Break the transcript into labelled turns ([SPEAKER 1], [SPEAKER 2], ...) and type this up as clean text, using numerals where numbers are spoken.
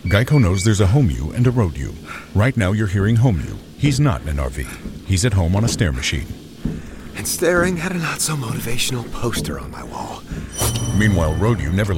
[SPEAKER 1] Geico knows there's a home you and a road you. Right now you're hearing home you. He's not in an RV. He's at home on a stair machine.
[SPEAKER 2] And staring at a not-so-motivational poster on my wall.
[SPEAKER 1] Meanwhile, road you never